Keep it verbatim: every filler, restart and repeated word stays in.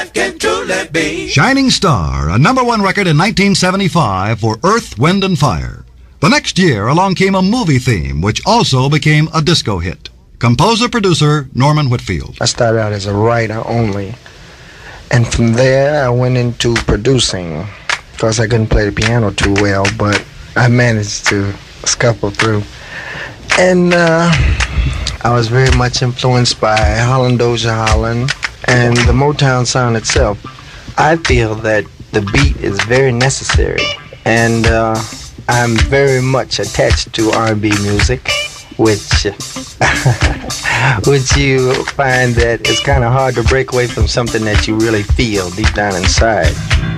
that can truly be. Shining Star, a number one record in nineteen seventy-five for Earth, Wind and Fire. The next year, along came a movie theme, which also became a disco hit. Composer-producer Norman Whitfield. I started out as a writer only, and from there I went into producing. Of course, I couldn't play the piano too well, but I managed to scuffle through. And uh, I was very much influenced by Holland Dozier Holland and the Motown sound itself. I feel that the beat is very necessary, and uh, I'm very much attached to R and B music, which which you find that it's kind of hard to break away from something that you really feel deep down inside.